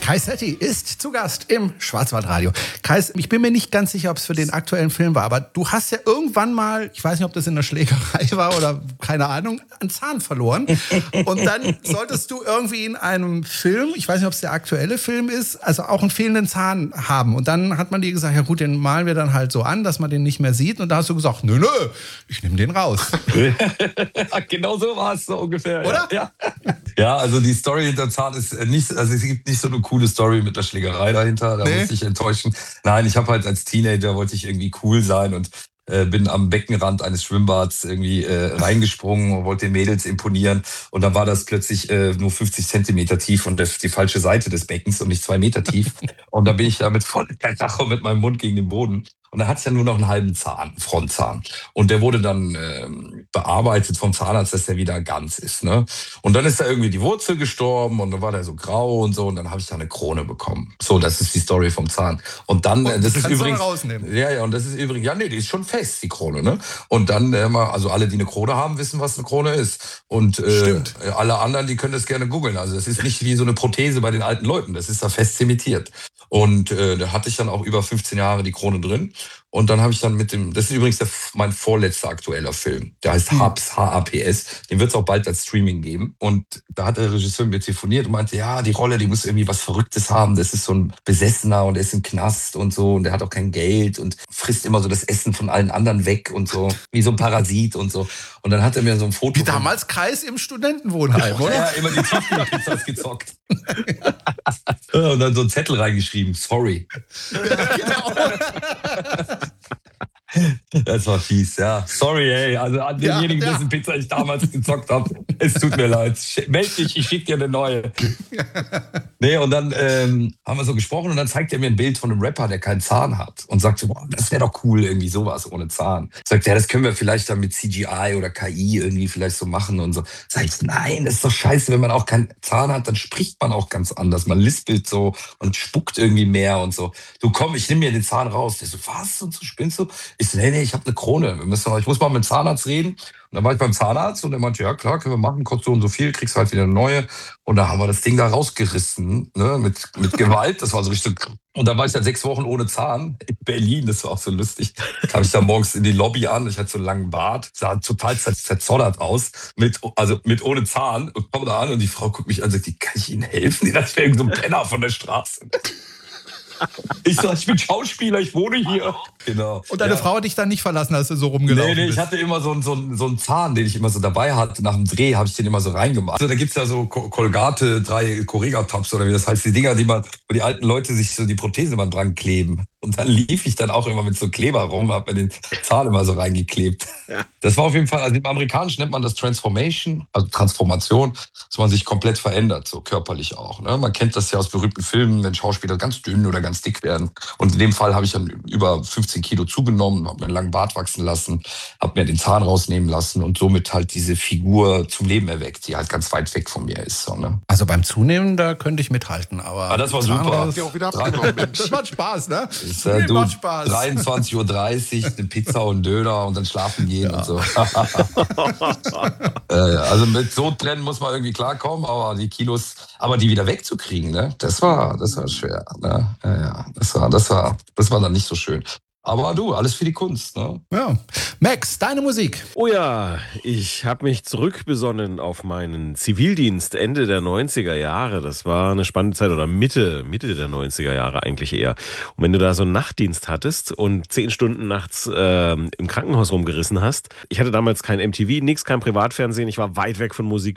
Kai Setti ist zu Gast im Schwarzwaldradio. Kai, ich bin mir nicht ganz sicher, ob es für den aktuellen Film war, aber du hast ja irgendwann mal, ich weiß nicht, ob das in der Schlägerei war oder keine Ahnung, einen Zahn verloren. Und dann solltest du irgendwie in einem Film, ich weiß nicht, ob es der aktuelle Film ist, also auch einen fehlenden Zahn haben. Und dann hat man dir gesagt, ja gut, den malen wir dann halt so an, dass man den nicht mehr sieht. Und da hast du gesagt, nö, ich nehme den raus. Genau so war es so ungefähr. Oder? Ja. Ja, also die Story hinter Zahn ist nicht, also es gibt nicht so eine coole Story mit der Schlägerei dahinter, da muss ich enttäuschen. Nein, ich habe halt als Teenager wollte ich irgendwie cool sein und bin am Beckenrand eines Schwimmbads irgendwie reingesprungen und wollte den Mädels imponieren. Und dann war das plötzlich nur 50 Zentimeter tief und die falsche Seite des Beckens und nicht 2 Meter tief. Und da bin ich da mit voller Karacho mit meinem Mund gegen den Boden. Und da hatte ich ja nur noch einen halben Zahn, Frontzahn. Und der wurde dann bearbeitet vom Zahnarzt, dass der wieder ganz ist. Ne? Und dann ist da irgendwie die Wurzel gestorben und dann war der so grau und so. Und dann habe ich da eine Krone bekommen. So, das ist die Story vom Zahn. Und dann, das ist übrigens, rausnehmen. Ja, und das ist übrigens, ja, nee, die ist schon fest, die Krone. Ne? Und dann, also alle, die eine Krone haben, wissen, was eine Krone ist. Und alle anderen, die können das gerne googeln. Also das ist nicht wie so eine Prothese bei den alten Leuten. Das ist da fest zementiert. Und da hatte ich dann auch über 15 Jahre die Krone drin. Und dann habe ich dann das ist übrigens mein vorletzter aktueller Film. Der heißt Haps, H-A-P-S. Den wird es auch bald als Streaming geben. Und da hat der Regisseur mit mir telefoniert und meinte, ja, die Rolle, die muss irgendwie was Verrücktes haben. Das ist so ein Besessener und der ist im Knast und so. Und der hat auch kein Geld und frisst immer so das Essen von allen anderen weg und so. Wie so ein Parasit und so. Und dann hat er mir so ein Foto... Wie damals Kreis im Studentenwohnheim, oder? Ja, immer die Tiefkühlpizzas gezockt. Und dann so einen Zettel reingeschrieben. Sorry. Ja, genau. Das war fies, ja. Sorry, ey. Also an denjenigen, dessen Pizza ich damals gezockt habe. Es tut mir leid. Meld dich, ich schicke dir eine neue. Nee, und dann haben wir so gesprochen und dann zeigt er mir ein Bild von einem Rapper, der keinen Zahn hat. Und sagt so, boah, das wäre doch cool, irgendwie sowas ohne Zahn. Sagt er, ja, das können wir vielleicht dann mit CGI oder KI irgendwie vielleicht so machen und so. Sag ich, nein, das ist doch scheiße, wenn man auch keinen Zahn hat, dann spricht man auch ganz anders. Man lispelt so und spuckt irgendwie mehr und so. Du komm, ich nehme mir den Zahn raus. Der so, was? Und so spinnst du? Ich so, nee, ich habe eine Krone. Ich muss mal mit dem Zahnarzt reden. Und dann war ich beim Zahnarzt und er meinte, ja klar, können wir machen, kostet so und so viel, kriegst halt wieder eine neue. Und da haben wir das Ding da rausgerissen, ne, mit Gewalt. Das war so richtig. Und dann war ich dann 6 Wochen ohne Zahn in Berlin. Das war auch so lustig. Kam ich da morgens in die Lobby an. Ich hatte so einen langen Bart, sah total zerzottert aus, mit ohne Zahn. Und komme da an und die Frau guckt mich an und sagt, kann ich Ihnen helfen? Das wäre so ein Penner von der Straße. Ich sag, ich bin Schauspieler, ich wohne hier. Genau. Und deine Frau hat dich dann nicht verlassen, als du so rumgelaufen bist? Nee, ich hatte immer so einen Zahn, den ich immer so dabei hatte. Nach dem Dreh habe ich den immer so reingemacht. Also da gibt's ja so Colgate, 3 Correga-Tops oder wie das heißt. Die Dinger, wo die alten Leute sich so die Prothese mal dran kleben. Und dann lief ich dann auch immer mit so Kleber rum, hab mir den Zahn immer so reingeklebt. Ja. Das war auf jeden Fall, also im Amerikanischen nennt man das Transformation, also Transformation, dass man sich komplett verändert, so körperlich auch. Ne? Man kennt das ja aus berühmten Filmen, wenn Schauspieler ganz dünn oder ganz dick werden. Und in dem Fall habe ich dann über 15 Kilo zugenommen, habe mir einen langen Bart wachsen lassen, habe mir den Zahn rausnehmen lassen und somit halt diese Figur zum Leben erweckt, die halt ganz weit weg von mir ist. So, ne? Also beim Zunehmen, da könnte ich mithalten. Aber das war super. Das macht Spaß, ne? Macht Spaß. 23:30 Uhr, eine Pizza und einen Döner und dann schlafen gehen und so. Also mit Sodbrennen muss man irgendwie klarkommen, aber die Kilos, die wieder wegzukriegen, ne? Das war schwer. Ne? Ja, das war dann nicht so schön. Aber du, alles für die Kunst, ne? Ja. Max, deine Musik. Oh ja, ich habe mich zurückbesonnen auf meinen Zivildienst Ende der 90er Jahre. Das war eine spannende Zeit oder Mitte der 90er Jahre eigentlich eher. Und wenn du da so einen Nachtdienst hattest und 10 Stunden nachts im Krankenhaus rumgerissen hast. Ich hatte damals kein MTV, kein Privatfernsehen. Ich war weit weg von Musik,